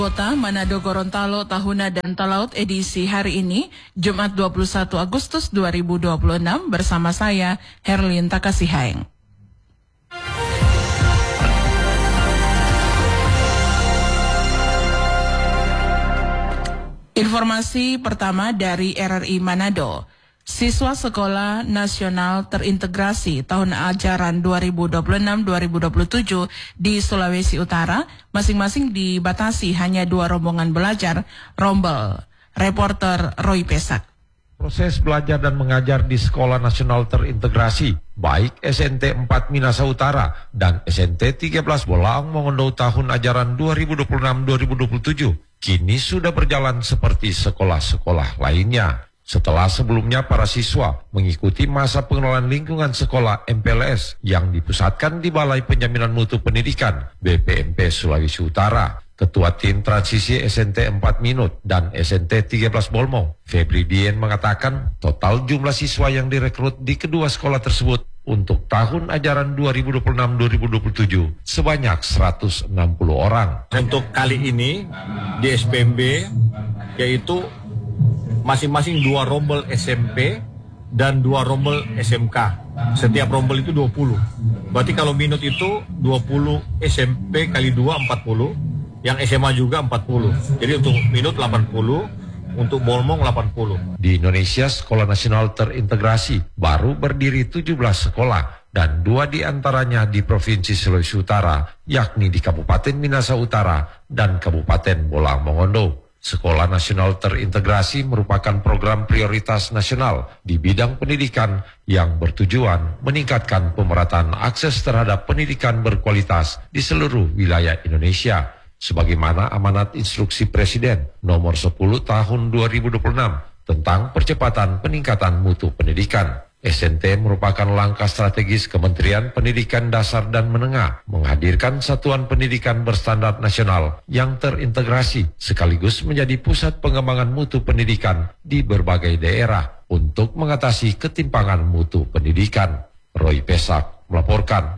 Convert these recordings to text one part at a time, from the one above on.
Kota Manado Gorontalo Tahuna dan Talaut edisi hari ini, Jumat 21 Agustus 2026 bersama saya, Herlin Takasihaeng. Informasi pertama dari RRI Manado. Siswa Sekolah Nasional Terintegrasi tahun ajaran 2026-2027 di Sulawesi Utara masing-masing dibatasi hanya 2 rombongan belajar rombel. Reporter Roy Pesak. Proses belajar dan mengajar di Sekolah Nasional Terintegrasi, baik SNT 4 Minasa Utara dan SNT 13 Bolaang Mongondo tahun ajaran 2026-2027, kini sudah berjalan seperti sekolah-sekolah lainnya. Setelah sebelumnya para siswa mengikuti masa pengenalan lingkungan sekolah MPLS yang dipusatkan di Balai Penjaminan Mutu Pendidikan BPMP Sulawesi Utara, Ketua Tim Transisi SNT 4 Minut dan SNT 13 Bolmong, Febri Dien mengatakan total jumlah siswa yang direkrut di kedua sekolah tersebut untuk tahun ajaran 2026-2027 sebanyak 160 orang. Untuk kali ini di SPMB yaitu masing-masing 2 rombel SMP dan 2 rombel SMK. Setiap rombel itu 20. Berarti kalau minut itu 20 SMP kali 2 40, yang SMA juga 40. Jadi untuk minut 80, untuk Bolmong 80. Di Indonesia, Sekolah Nasional Terintegrasi baru berdiri 17 sekolah dan 2 diantaranya di Provinsi Sulawesi Utara, yakni di Kabupaten Minasa Utara dan Kabupaten Bolaang Mongondo. Sekolah Nasional Terintegrasi merupakan program prioritas nasional di bidang pendidikan yang bertujuan meningkatkan pemerataan akses terhadap pendidikan berkualitas di seluruh wilayah Indonesia. Sebagaimana amanat instruksi Presiden nomor 10 tahun 2026 tentang percepatan peningkatan mutu pendidikan. SNT merupakan langkah strategis Kementerian Pendidikan Dasar dan Menengah menghadirkan satuan pendidikan berstandar nasional yang terintegrasi sekaligus menjadi pusat pengembangan mutu pendidikan di berbagai daerah untuk mengatasi ketimpangan mutu pendidikan. Roy Pesak melaporkan.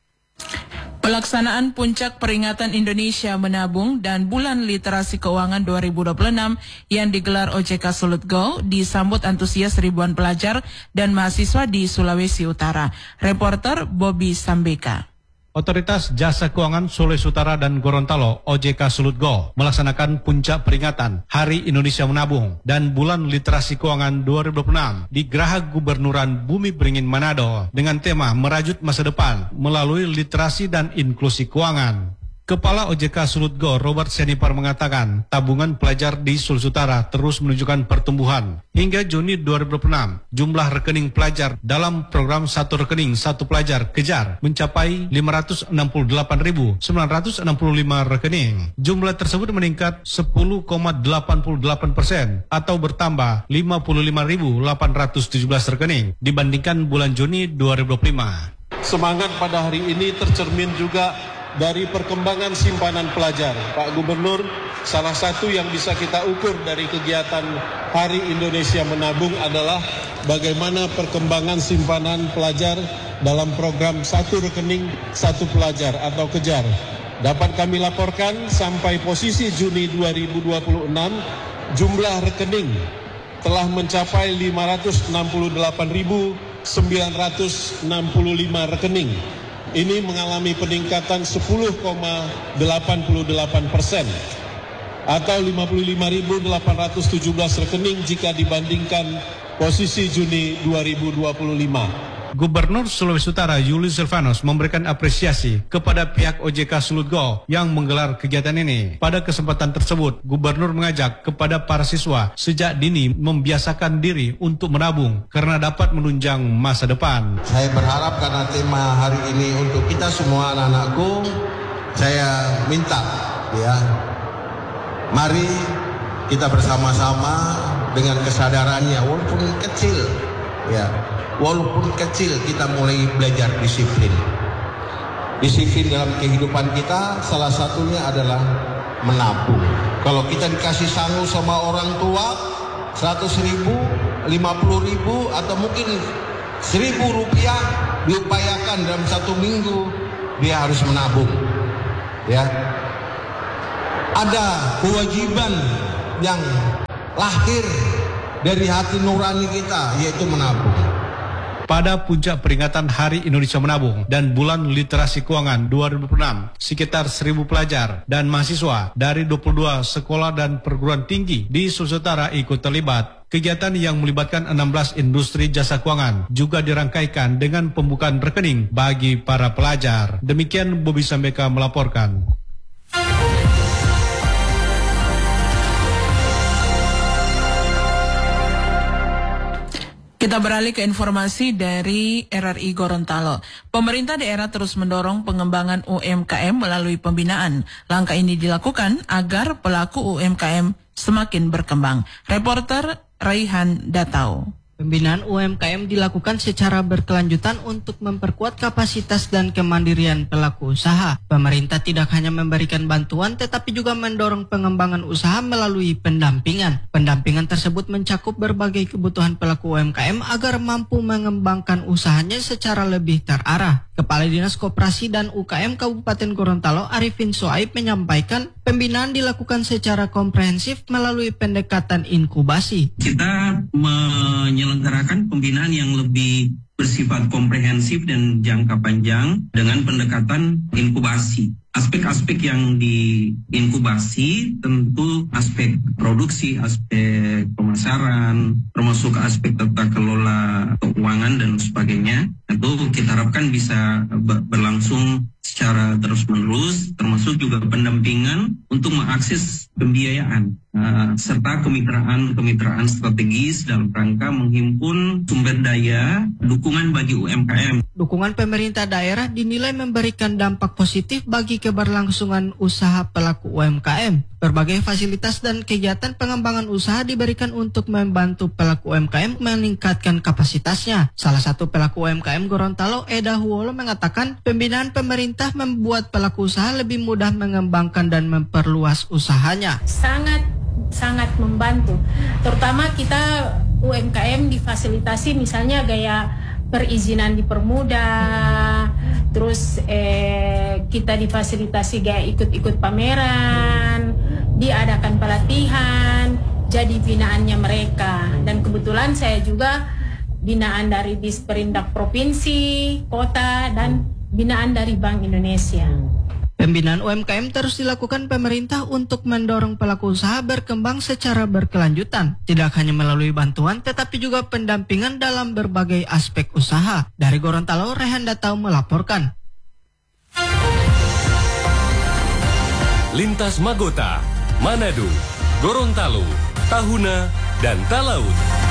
Pelaksanaan Puncak Peringatan Indonesia Menabung dan Bulan Literasi Keuangan 2026 yang digelar OJK Sulut Go disambut antusias ribuan pelajar dan mahasiswa di Sulawesi Utara. Reporter Bobby Sambeka. Otoritas Jasa Keuangan Sulawesi Utara dan Gorontalo OJK Sulut Go melaksanakan puncak peringatan Hari Indonesia Menabung dan Bulan Literasi Keuangan 2026 di Geraha Gubernuran Bumi Beringin Manado dengan tema Merajut Masa Depan melalui literasi dan inklusi keuangan. Kepala OJK Sulut Go Robert Senipar mengatakan tabungan pelajar di Sulawesi Utara terus menunjukkan pertumbuhan. Hingga Juni 2026, jumlah rekening pelajar dalam program Satu Rekening Satu Pelajar Kejar mencapai 568.965 rekening. Jumlah tersebut meningkat 10,88% atau bertambah 55.817 rekening dibandingkan bulan Juni 2025. Semangat pada hari ini tercermin juga dari perkembangan simpanan pelajar. Pak Gubernur, salah satu yang bisa kita ukur dari kegiatan Hari Indonesia Menabung adalah bagaimana perkembangan simpanan pelajar dalam program Satu Rekening Satu Pelajar atau Kejar. Dapat kami laporkan sampai posisi Juni 2026, jumlah rekening telah mencapai 568.965 rekening. Ini mengalami peningkatan 10,88% atau 55.817 rekening jika dibandingkan posisi Juni 2025. Gubernur Sulawesi Utara Yuli Silvanus memberikan apresiasi kepada pihak OJK Sulut Go yang menggelar kegiatan ini. Pada kesempatan tersebut, Gubernur mengajak kepada para siswa sejak dini membiasakan diri untuk menabung karena dapat menunjang masa depan. Saya berharap karena tema hari ini untuk kita semua anak-anakku, saya minta ya, mari kita bersama-sama dengan kesadarannya walaupun kecil ya. Walaupun kecil kita mulai belajar disiplin. Disiplin dalam kehidupan kita salah satunya adalah menabung. Kalau kita dikasih sangu sama orang tua 100.000, 50.000 atau mungkin 1.000 rupiah diupayakan dalam 1 minggu dia harus menabung. Ya. ada kewajiban yang lahir dari hati nurani kita, yaitu menabung. Pada puncak peringatan Hari Indonesia Menabung dan Bulan Literasi Keuangan 2006, sekitar 1.000 pelajar dan mahasiswa dari 22 sekolah dan perguruan tinggi di Sulawesi Utara ikut terlibat. Kegiatan yang melibatkan 16 industri jasa keuangan juga dirangkaikan dengan pembukaan rekening bagi para pelajar. Demikian Bobby Sambeka melaporkan. Kita beralih ke informasi dari RRI Gorontalo. Pemerintah daerah terus mendorong pengembangan UMKM melalui pembinaan. Langkah ini dilakukan agar pelaku UMKM semakin berkembang. Reporter Raihan Datau. Pembinaan UMKM dilakukan secara berkelanjutan untuk memperkuat kapasitas dan kemandirian pelaku usaha. Pemerintah tidak hanya memberikan bantuan tetapi juga mendorong pengembangan usaha melalui pendampingan. Pendampingan tersebut mencakup berbagai kebutuhan pelaku UMKM agar mampu mengembangkan usahanya secara lebih terarah. Kepala Dinas Koperasi dan UKM Kabupaten Gorontalo Arifin Soaib menyampaikan pembinaan dilakukan secara komprehensif melalui pendekatan inkubasi. Kita menyelenggarakan pembinaan yang lebih bersifat komprehensif dan jangka panjang dengan pendekatan inkubasi. Aspek-aspek yang diinkubasi tentu aspek produksi, aspek pemasaran, termasuk aspek tata kelola keuangan dan sebagainya. Itu kita harapkan bisa berlangsung secara terus-menerus, termasuk juga pendampingan untuk mengakses pembiayaan serta kemitraan strategis dalam rangka menghimpun sumber daya dukungan bagi UMKM. Dukungan pemerintah daerah dinilai memberikan dampak positif bagi keberlangsungan usaha pelaku UMKM. Berbagai fasilitas dan kegiatan pengembangan usaha diberikan untuk membantu pelaku UMKM meningkatkan kapasitasnya. Salah satu pelaku UMKM Gorontalo, Eda Huolo, mengatakan pembinaan pemerintah membuat pelaku usaha lebih mudah mengembangkan dan memperluas usahanya. Sangat membantu, terutama kita UMKM difasilitasi misalnya gaya perizinan dipermudah, terus kita difasilitasi gaya ikut-ikut pameran, diadakan pelatihan, jadi binaannya mereka. Dan kebetulan saya juga binaan dari Disperindak Provinsi, Kota, dan binaan dari Bank Indonesia. Pembinaan UMKM terus dilakukan pemerintah untuk mendorong pelaku usaha berkembang secara berkelanjutan. Tidak hanya melalui bantuan, tetapi juga pendampingan dalam berbagai aspek usaha. Dari Gorontalo, Rehan Datau melaporkan. Lintas Magota, Manado, Gorontalo, Tahuna, dan Talaut.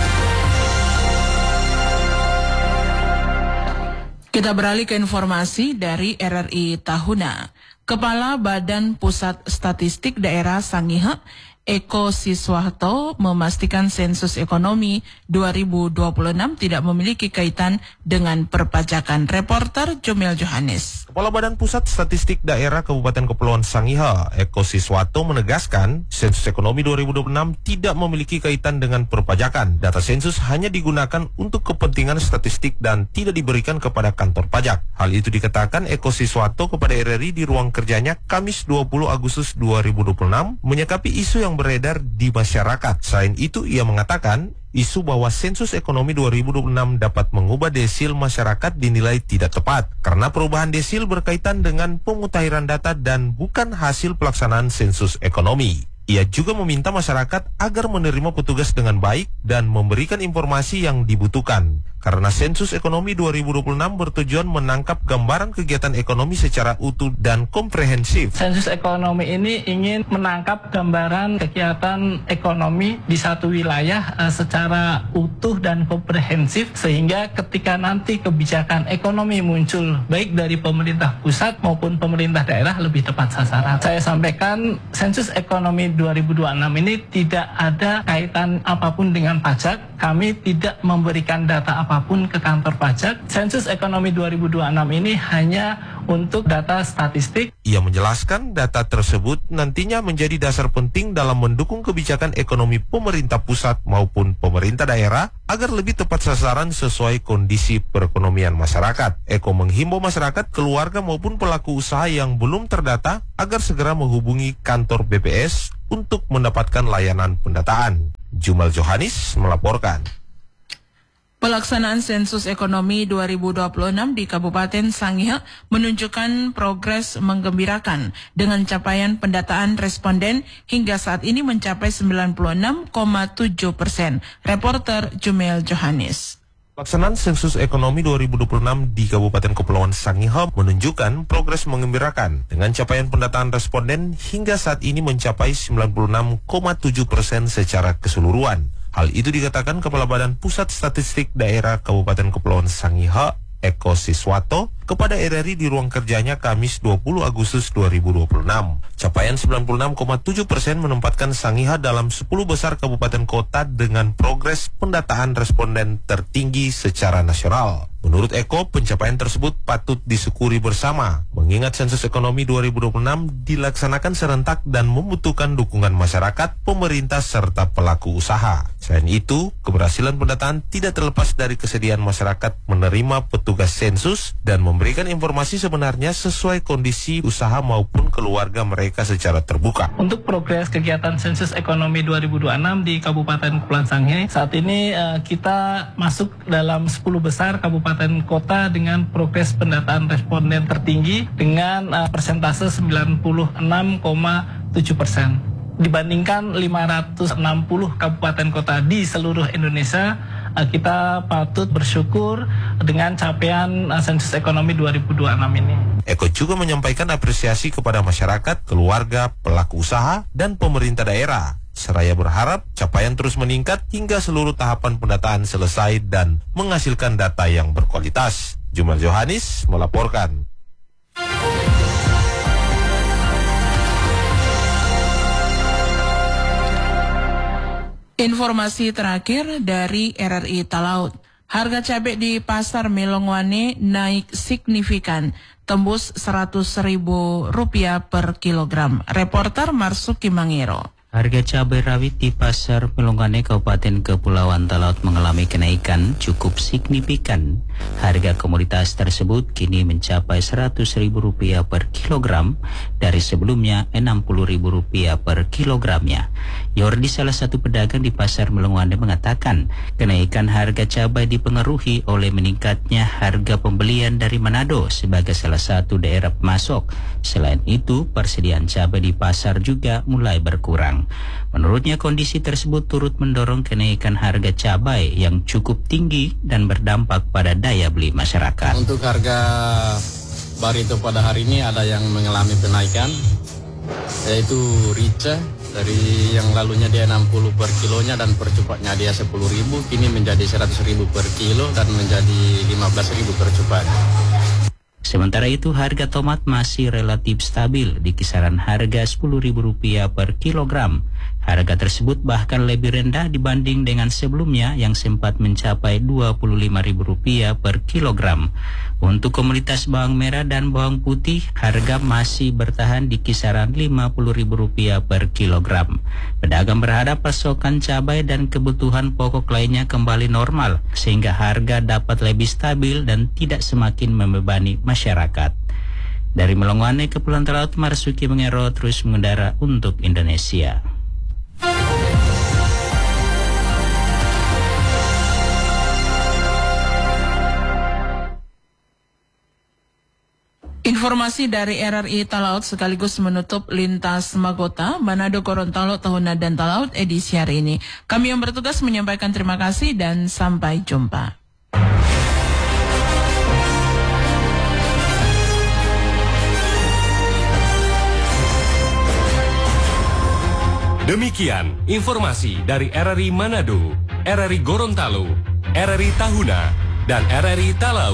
Kita beralih ke informasi dari RRI Tahuna. Kepala Badan Pusat Statistik Daerah Sangihe, Eko Siswanto, memastikan sensus ekonomi 2026 tidak memiliki kaitan dengan perpajakan. Reporter Jomel Johannes. Kepala Badan Pusat Statistik Daerah Kabupaten Kepulauan Sangihe, Eko Siswanto, menegaskan sensus ekonomi 2026 tidak memiliki kaitan dengan perpajakan. Data sensus hanya digunakan untuk kepentingan statistik dan tidak diberikan kepada kantor pajak. Hal itu dikatakan Eko Siswanto kepada RRI di ruang kerjanya Kamis 20 Agustus 2026 menyikapi isu yang beredar di masyarakat. Selain itu, ia mengatakan isu bahwa sensus ekonomi 2026 dapat mengubah desil masyarakat dinilai tidak tepat karena perubahan desil berkaitan dengan pemutahiran data dan bukan hasil pelaksanaan sensus ekonomi. Ia juga meminta masyarakat agar menerima petugas dengan baik dan memberikan informasi yang dibutuhkan. Karena sensus ekonomi 2026 bertujuan menangkap gambaran kegiatan ekonomi secara utuh dan komprehensif. Sensus ekonomi ini ingin menangkap gambaran kegiatan ekonomi di satu wilayah secara utuh dan komprehensif, sehingga ketika nanti kebijakan ekonomi muncul baik dari pemerintah pusat maupun pemerintah daerah lebih tepat sasaran. Saya sampaikan sensus ekonomi 2026 ini tidak ada kaitan apapun dengan pajak. Kami tidak memberikan data apapun ke kantor pajak. Sensus ekonomi 2026 ini hanya untuk data statistik. Ia menjelaskan data tersebut nantinya menjadi dasar penting dalam mendukung kebijakan ekonomi pemerintah pusat maupun pemerintah daerah agar lebih tepat sasaran sesuai kondisi perekonomian masyarakat. Eko menghimbau masyarakat, keluarga maupun pelaku usaha yang belum terdata agar segera menghubungi kantor BPS untuk mendapatkan layanan pendataan. Jumal Johanis melaporkan. Pelaksanaan sensus ekonomi 2026 di Kabupaten Sangihe menunjukkan progres menggembirakan dengan capaian pendataan responden hingga saat ini mencapai 96,7%. Reporter Jumel Johanis. Pelaksanaan sensus ekonomi 2026 di Kabupaten Kepulauan Sangihe menunjukkan progres menggembirakan dengan capaian pendataan responden hingga saat ini mencapai 96,7% secara keseluruhan. Hal itu dikatakan Kepala Badan Pusat Statistik Daerah Kabupaten Kepulauan Sangihe, Eko Siswato, kepada RRI di ruang kerjanya Kamis 20 Agustus 2026. Capaian 96,7% menempatkan Sangihe dalam 10 besar kabupaten kota dengan progres pendataan responden tertinggi secara nasional. Menurut Eko, pencapaian tersebut patut disyukuri bersama, mengingat sensus ekonomi 2026 dilaksanakan serentak dan membutuhkan dukungan masyarakat, pemerintah, serta pelaku usaha. Selain itu, keberhasilan pendataan tidak terlepas dari kesediaan masyarakat menerima petugas sensus dan memberikan informasi sebenarnya sesuai kondisi usaha maupun keluarga mereka secara terbuka. Untuk progres kegiatan sensus ekonomi 2026 di Kabupaten Kepulauan Sangihe, saat ini kita masuk dalam 10 besar kabupaten kota dengan progres pendataan responden tertinggi dengan persentase 96,7%. Dibandingkan 560 kabupaten kota di seluruh Indonesia, kita patut bersyukur dengan capaian sensus ekonomi 2026 ini. Eko juga menyampaikan apresiasi kepada masyarakat, keluarga, pelaku usaha, dan pemerintah daerah. Seraya berharap capaian terus meningkat hingga seluruh tahapan pendataan selesai dan menghasilkan data yang berkualitas. Jumal Johanis melaporkan. Informasi terakhir dari RRI Talaut. Harga cabai di Pasar Melongwane naik signifikan, tembus Rp100.000 per kilogram. Reporter Marsuki Mangiro. Harga cabai rawit di Pasar Melongwane Kabupaten Kepulauan Talaut mengalami kenaikan cukup signifikan. Harga komoditas tersebut kini mencapai Rp100.000 per kilogram dari sebelumnya Rp60.000 per kilogramnya. Yordi, salah satu pedagang di Pasar Melongwane, mengatakan kenaikan harga cabai dipengaruhi oleh meningkatnya harga pembelian dari Manado sebagai salah satu daerah pemasok. Selain itu, persediaan cabai di pasar juga mulai berkurang. Menurutnya, kondisi tersebut turut mendorong kenaikan harga cabai yang cukup tinggi dan berdampak pada daya beli masyarakat. Untuk harga barito pada hari ini ada yang mengalami kenaikan, yaitu rica dari yang lalunya dia 60 per kilonya dan percupatnya dia 10.000, kini menjadi 100.000 per kilo dan menjadi 15.000 per cupat. Sementara itu, harga tomat masih relatif stabil di kisaran harga Rp10.000 per kilogram. Harga tersebut bahkan lebih rendah dibanding dengan sebelumnya yang sempat mencapai Rp25.000 per kilogram. Untuk komoditas bawang merah dan bawang putih, harga masih bertahan di kisaran Rp50.000 per kilogram. Pedagang berharap pasokan cabai dan kebutuhan pokok lainnya kembali normal, sehingga harga dapat lebih stabil dan tidak semakin membebani masyarakat. Dari Melongwane, Kepulauan Talaut, Marsuki Mangiro terus mengudara untuk Indonesia. Informasi dari RRI Talaut sekaligus menutup lintas Magota, Manado, Gorontalo, Tahuna, dan Talaut edisi hari ini. Kami yang bertugas menyampaikan terima kasih dan sampai jumpa. Demikian informasi dari RRI Manado, RRI Gorontalo, RRI Tahuna, dan RRI Talaut.